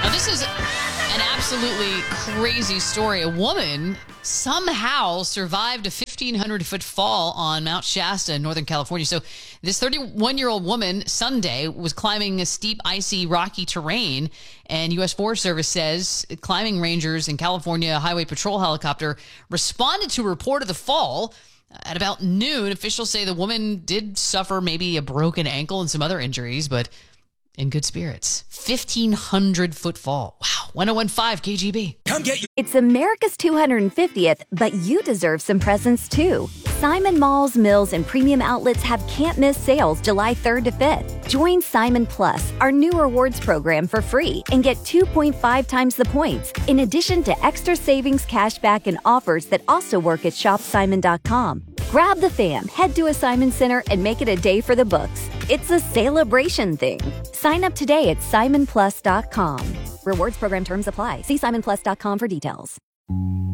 Now, this is an absolutely crazy story. A woman somehow survived a 1,500-foot fall on Mount Shasta in Northern California. So this 31-year-old woman Sunday was climbing a steep, icy, rocky terrain, and U.S. Forest Service says climbing rangers in California Highway Patrol helicopter responded to a report of the fall. At about noon, officials say the woman did suffer maybe a broken ankle and some other injuries, but in good spirits. 1,500-foot fall. Wow. 101.5 KGB. Come get you. It's America's 250th, but you deserve some presents too. Simon Malls, Mills, and Premium Outlets have can't-miss sales July 3rd to 5th. Join Simon Plus, our new rewards program, for free and get 2.5 times the points, in addition to extra savings, cashback, and offers that also work at shopsimon.com. Grab the fam, head to a Simon Center, and make it a day for the books. It's a celebration thing. Sign up today at simonplus.com. Rewards program terms apply. See simonplus.com for details.